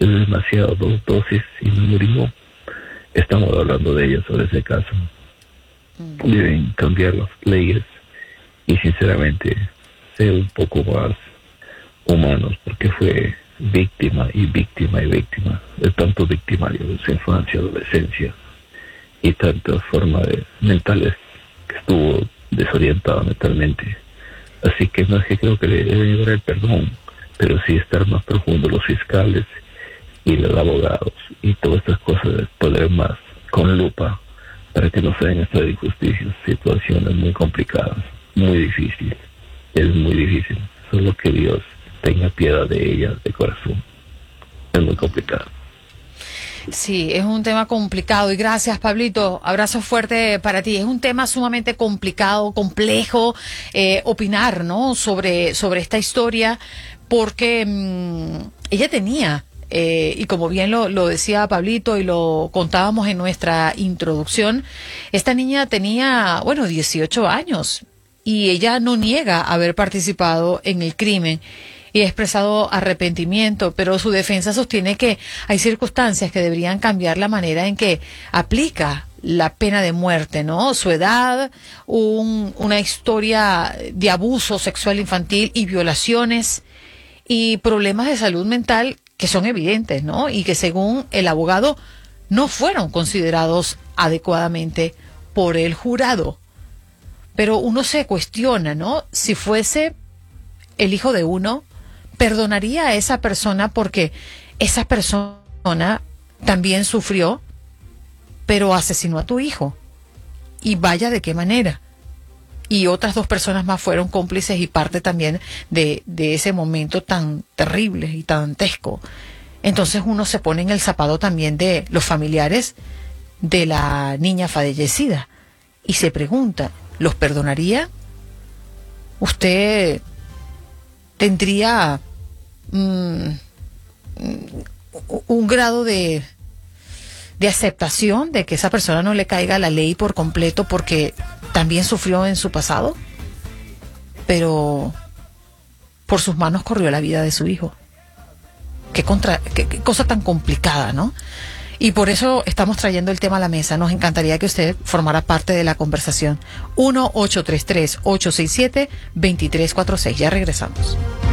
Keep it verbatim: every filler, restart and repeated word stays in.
es demasiado, dos dosis y no murió. Estamos hablando de ella sobre ese caso. Mm. Deben cambiar las leyes y sinceramente ser un poco más humanos, porque fue víctima y víctima y víctima de tanto victimario de su infancia, adolescencia y tantas formas de, mentales que estuvo desorientado mentalmente. Así que no es que creo que le deben llevar el perdón, pero sí estar más profundo los fiscales y los abogados y todas estas cosas, poder más con lupa para que no sean estas injusticias, situaciones muy complicadas, muy difíciles. Es muy difícil, solo que Dios tenga piedad de ella de corazón. Es muy complicado. Sí, es un tema complicado y gracias, Pablito, abrazo fuerte para ti. Es un tema sumamente complicado, complejo, eh, opinar, ¿no? Sobre, sobre esta historia, porque mmm, ella tenía, eh, y como bien lo, lo decía Pablito y lo contábamos en nuestra introducción, esta niña tenía, bueno, dieciocho años y ella no niega haber participado en el crimen y ha expresado arrepentimiento, pero su defensa sostiene que hay circunstancias que deberían cambiar la manera en que aplica la pena de muerte, ¿no? Su edad, un, una historia de abuso sexual infantil y violaciones y problemas de salud mental que son evidentes, ¿no? Y que según el abogado no fueron considerados adecuadamente por el jurado. Pero uno se cuestiona, ¿no? Si fuese el hijo de uno, ¿perdonaría a esa persona porque esa persona también sufrió, pero asesinó a tu hijo? Y vaya de qué manera. Y otras dos personas más fueron cómplices y parte también de, de ese momento tan terrible y tan dantesco. Entonces uno se pone en el zapato también de los familiares de la niña fallecida y se pregunta, ¿los perdonaría? ¿Usted tendría mm, un grado de, de aceptación de que esa persona no le caiga la ley por completo porque también sufrió en su pasado, pero por sus manos corrió la vida de su hijo? Qué, contra, qué, qué cosa tan complicada, ¿no? Y por eso estamos trayendo el tema a la mesa. Nos encantaría que usted formara parte de la conversación. uno ocho tres tres, ocho seis siete, dos tres cuatro seis. Ya regresamos.